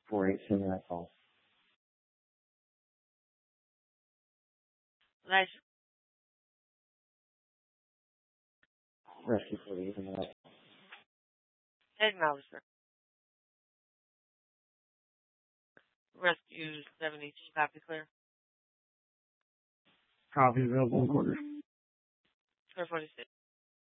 487, that's all. Nice. Rescue 48, that's all. Acknowledge, sir. Rescue 72, copy clear. Copy available in quarters. Square 46.